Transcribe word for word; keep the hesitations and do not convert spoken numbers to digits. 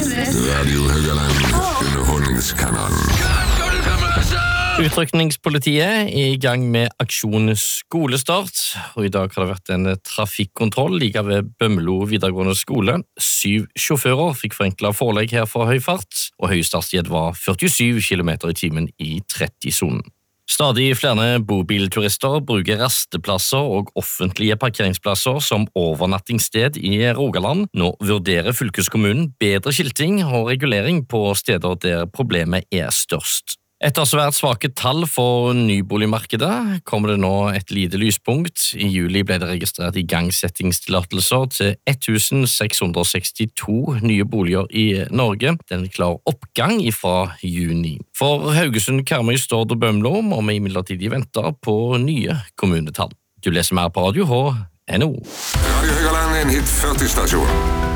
Radio Høgaland, underholdningskanalen. Utrykningspolitiet er i gang med aksjon skolestart, og i dag har det vært en trafikkontroll like ved Bømlo videregående skole. Syv sjåfører fikk forenklet forelegg her for høy fart, og høyestartstid var førtisju kilometer i timen i tretti-sonen. Stadig flere bobilturister bruker rasteplasser og offentlige parkeringsplasser som overnattingssted i Rogaland. Nå vurderer fylkeskommunen bedre skilting og regulering på steder der problemet er størst. Etter svært svake tall for nyboligmarkedet kommer det nå et lite lyspunkt. I juli ble det registrert igangsettingstillatelser til ett tusen seks hundre sekstito nye boliger i Norge. Det er en klar oppgang fra juni. For Haugesund, Karmøy, Stord og Bømlo må vi imidlertid vente på nye kommunetall. Du leser mer på Radio H N O. Radio Høgaland er en hit førti-stasjon.